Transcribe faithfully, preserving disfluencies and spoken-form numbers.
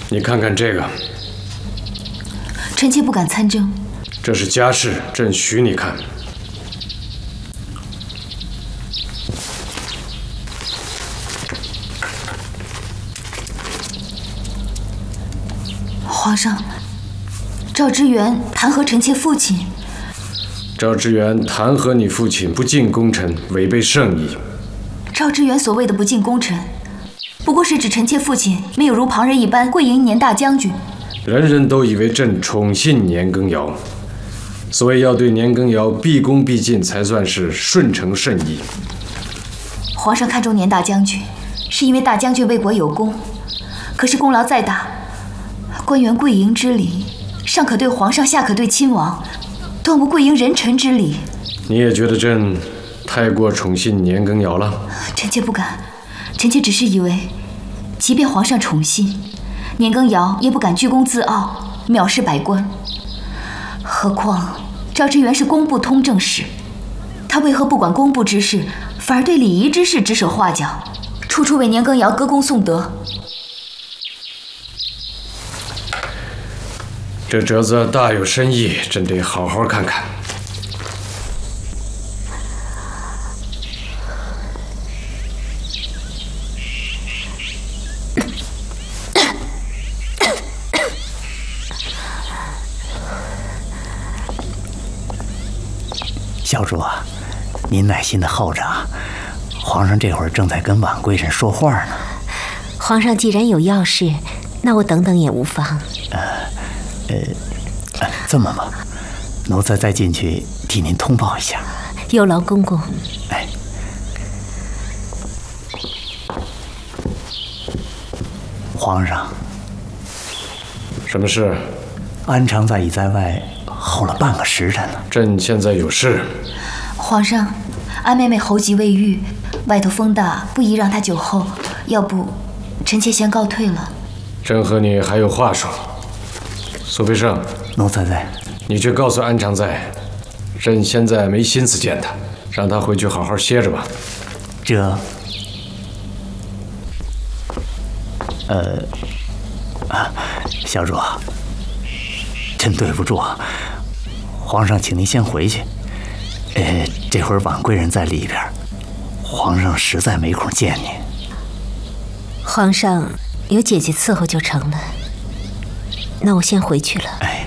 你看看这个。 臣妾不敢参政。 这是家事，朕许你看。 皇上，赵知源弹劾臣妾父亲。 赵知源弹劾你父亲不敬功臣，违背圣意。 赵知源所谓的不敬功臣，不过是指臣妾父亲没有如旁人一般跪迎年大将军。 人人都以为朕宠信年羹尧，所谓要对年羹尧毕恭毕敬，才算是顺承圣意。 皇上看重年大将军，是因为大将军为国有功，可是功劳再大，官员跪迎之礼，上可对皇上，下可对亲王，断无跪迎人臣之礼。 你也觉得朕太过宠信年羹尧了？ 臣妾不敢，臣妾只是以为，即便皇上宠信，年羹尧也不敢居功自傲，藐视百官。何况赵知源是工部通政使，他为何不管工部之事，反而对礼仪之事指手画脚，处处为年羹尧歌功颂德？ 这折子大有深意，朕得好好看看。 小主啊，您耐心的候着啊，皇上这会儿正在跟婉贵人说话呢。 皇上既然有要事，那我等等也无妨。 呃，呃，这么吧，奴才再进去替您通报一下。 有劳公公。 哎，皇上， 什么事？ 安常在已在外候了半个时辰了。 朕现在有事。 皇上，安妹妹喉疾未愈，外头风大，不宜让她久候。要不，臣妾先告退了。 朕和你还有话说。苏培盛， 奴才在。 你去告诉安常在，朕现在没心思见他，让他回去好好歇着吧。 这，呃，啊，小主，真对不住啊。皇上，请您先回去。呃，这会儿婉贵人在里边，皇上实在没空见你。 皇上有姐姐伺候就成了。那我先回去了。 哎。